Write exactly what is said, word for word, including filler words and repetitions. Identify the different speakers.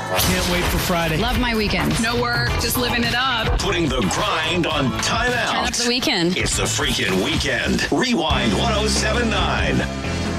Speaker 1: Can't wait for Friday.
Speaker 2: Love my weekend.
Speaker 3: No work, just living it up.
Speaker 4: Putting the grind on timeout.
Speaker 2: Turn up the weekend.
Speaker 4: It's the freaking weekend. Rewind one oh seven point nine.